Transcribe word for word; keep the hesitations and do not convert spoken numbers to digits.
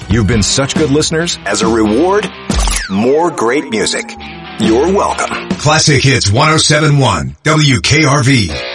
You've been such good listeners. As a reward, more great music. You're welcome. Classic Hits one oh seven point one, W K R V.